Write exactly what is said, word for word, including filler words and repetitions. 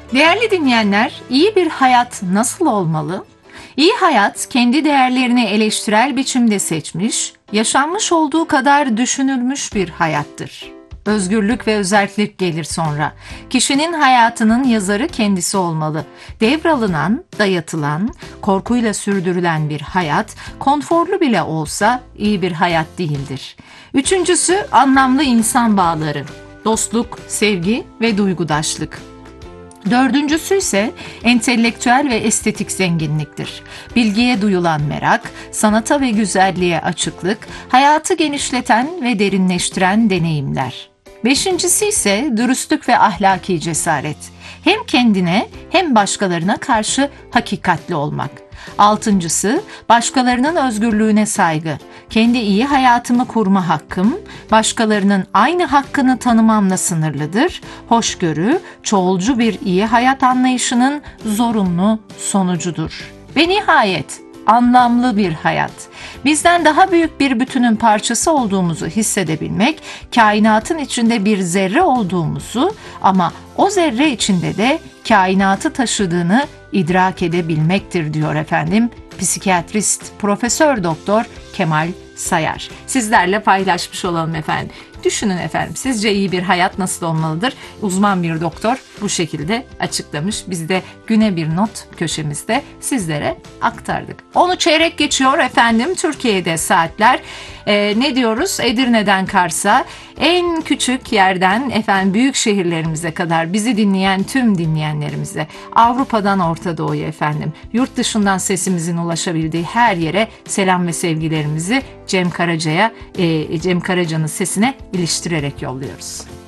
Değerli dinleyenler, iyi bir hayat nasıl olmalı? İyi hayat, kendi değerlerini eleştirel biçimde seçmiş, yaşanmış olduğu kadar düşünülmüş bir hayattır. Özgürlük ve özerklik gelir sonra. Kişinin hayatının yazarı kendisi olmalı. Devralınan, dayatılan, korkuyla sürdürülen bir hayat, konforlu bile olsa iyi bir hayat değildir. Üçüncüsü, anlamlı insan bağları. Dostluk, sevgi ve duygudaşlık. Dördüncüsü ise entelektüel ve estetik zenginliktir. Bilgiye duyulan merak, sanata ve güzelliğe açıklık, hayatı genişleten ve derinleştiren deneyimler. Beşincisi ise dürüstlük ve ahlaki cesaret. Hem kendine hem başkalarına karşı hakikatli olmak. Altıncısı, başkalarının özgürlüğüne saygı. Kendi iyi hayatımı kurma hakkım, başkalarının aynı hakkını tanımamla sınırlıdır. Hoşgörü, çoğulcu bir iyi hayat anlayışının zorunlu sonucudur. Ve nihayet, anlamlı bir hayat. Bizden daha büyük bir bütünün parçası olduğumuzu hissedebilmek, kainatın içinde bir zerre olduğumuzu ama o zerre içinde de kainatı taşıdığını idrak edebilmektir diyor efendim psikiyatrist Profesör Doktor Kemal Sayar. Sizlerle paylaşmış olalım efendim. Düşünün efendim, sizce iyi bir hayat nasıl olmalıdır? Uzman bir doktor bu şekilde açıklamış. Biz de güne bir not köşemizde sizlere aktardık. Onu çeyrek geçiyor efendim Türkiye'de saatler. Ee, ne diyoruz? Edirne'den Kars'a, en küçük yerden efendim büyük şehirlerimize kadar bizi dinleyen tüm dinleyenlerimize, Avrupa'dan Orta Doğu'ya efendim, yurt dışından sesimizin ulaşabildiği her yere selam ve sevgilerimizi Cem Karaca'ya, e, Cem Karaca'nın sesine iliştirerek yolluyoruz.